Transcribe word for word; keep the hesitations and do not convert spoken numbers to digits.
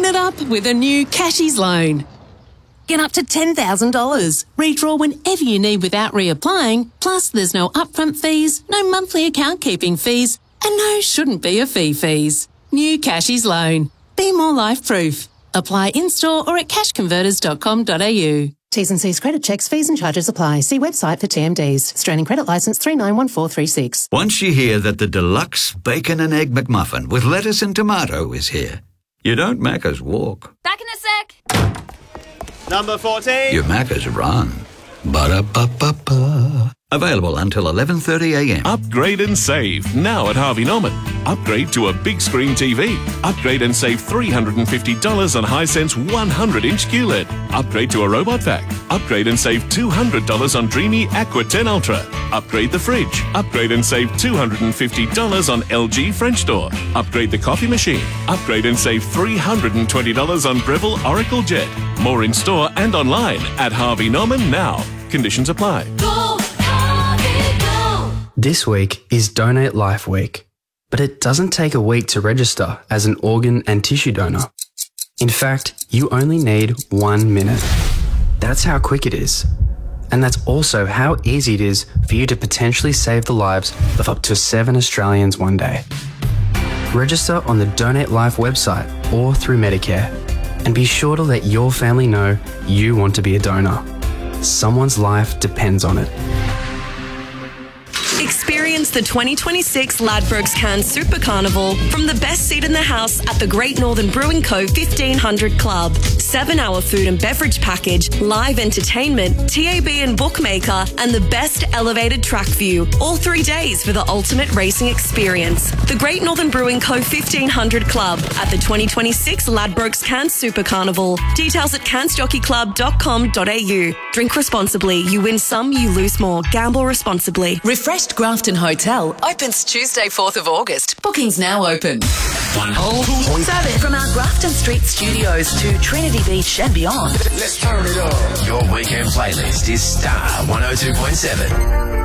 Win it up with a new Cashies loan. Get up to ten thousand dollars. Redraw whenever you need without reapplying. Plus, there's no upfront fees, no monthly account keeping fees, and no shouldn't be a fee fees. New Cashies loan. Be more life proof. Apply in-store or at cash converters dot com dot a u. T's and C's credit checks, fees and charges apply. See website for T M Ds. Australian Credit Licence three nine one four three six. Once you hear that the deluxe bacon and egg McMuffin with lettuce and tomato is here, you don't Macca's walk. Back in a sec. Number fourteen. You Macca's run. Ba-da-ba-ba-ba. Available until eleven thirty a m. Upgrade and save now at Harvey Norman. Upgrade to a big screen T V. Upgrade and save three hundred fifty dollars on Hisense one hundred inch Q L E D. Upgrade to a robot vac. Upgrade and save two hundred dollars on Dreamy Aqua ten Ultra. Upgrade the fridge. Upgrade and save two hundred fifty dollars on L G French door. Upgrade the coffee machine. Upgrade and save three hundred twenty dollars on Breville Oracle Jet. More in store and online at Harvey Norman now. Conditions apply. Go, Harvey, go. This week is Donate Life Week, but it doesn't take a week to register as an organ and tissue donor. In fact, you only need one minute. That's how quick it is. And that's also how easy it is for you to potentially save the lives of up to seven Australians one day. Register on the Donate Life website or through Medicare, and be sure to let your family know you want to be a donor. Someone's life depends on it. Experience the twenty twenty-six Ladbrokes Cairns Super Carnival from the best seat in the house at the Great Northern Brewing Co fifteen hundred Club. Seven hour food and beverage package, live entertainment, T A B and bookmaker, and the best elevated track view. All three days for the ultimate racing experience. The Great Northern Brewing Co fifteen hundred Club at the twenty twenty-six Ladbrokes Cairns Super Carnival. Details at cairns jockey club dot com dot a u. Drink responsibly. You win some, you lose more. Gamble responsibly. Refreshed Grafton Hotel opens Tuesday, fourth of August. Bookings now open. One whole point seven from our Grafton Street studios to Trinity Beach and beyond. Let's turn it up. Your weekend playlist is Star one oh two point seven.